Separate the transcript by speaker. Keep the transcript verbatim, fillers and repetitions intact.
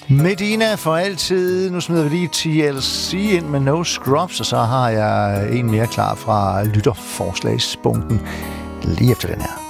Speaker 1: Medina for altid. Nu smider vi lige T L C ind med No Scrubs, og så har jeg en mere klar fra lytterforslagsbunken lige efter den her.